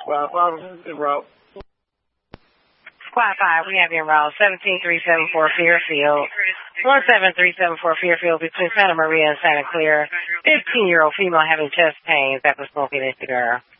Squad 5 en route. Squad 5, we have you en route. 17374 Fairfield. 17374 Fairfield between Santa Maria and Santa Clara. 15-year-old female having chest pains after smoking into girl.